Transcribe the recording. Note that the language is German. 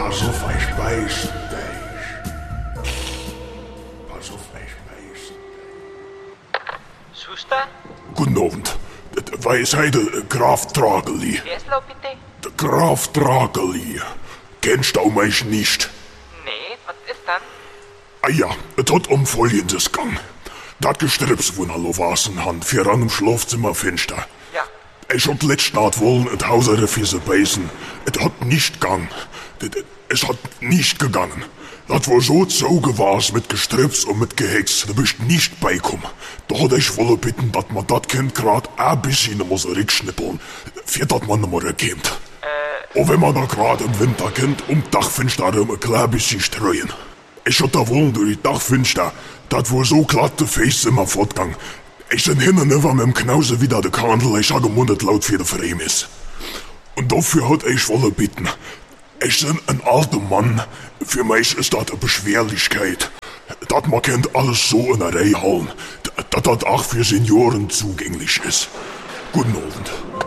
Pass auf, ich beiß dich. Pass auf, ich beiß dich. Schuster? Guten Abend. Weiß heute Graf Drageli. Wer ist da bitte? Der Graf Drageli. Kennst du mich nicht? Nee, was ist dann? Ah ja, es hat Folgendes gegangen. Das Gestrips, wo noch wasen han, für an im Schlafzimmerfenster. Ja. Ich hab letzte Nacht wollen et Hauser Fiese beißen. Es hat nicht gegangen. Es hat nicht gegangen. Das war so gewars mit Gestrips und mit Gehex. Da bist nicht beikommen. Da hat ich wolle bitten, dass man das Kind grad ein bisschen muss rückschnippeln, für das man nicht mehr erkennt. Und wenn man da grad im Winter kennt, Dachfenster ein klein bisschen streuen. Ich hab da wollen durch die Dachfenster, das war so glatte Face immer fortgang. Ich bin hin und über mit dem Knause wieder der Kandel, ich habe gemundet laut für der Frame ist. Und dafür hat ich wolle bitten. Ich bin ein alter Mann. Für mich ist das eine Beschwerlichkeit. Das man kennt alles so in der Reihe halten. Dass das auch für Senioren zugänglich ist. Guten Abend.